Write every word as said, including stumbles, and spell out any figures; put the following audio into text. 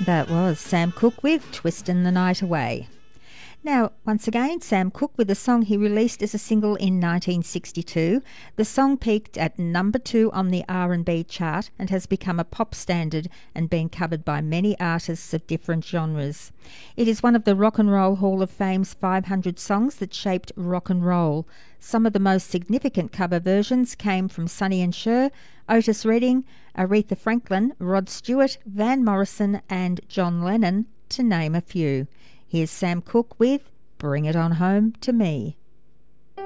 That was Sam Cooke with Twistin' the Night Away. Now, once again, Sam Cooke with a song he released as a single in nineteen sixty-two. The song peaked at number two on the R and B chart and has become a pop standard and been covered by many artists of different genres. It is one of the Rock and Roll Hall of Fame's five hundred songs that shaped rock and roll. Some of the most significant cover versions came from Sonny and Cher, Otis Redding, Aretha Franklin, Rod Stewart, Van Morrison and John Lennon, to name a few. Here's Sam Cooke with Bring It On Home to Me.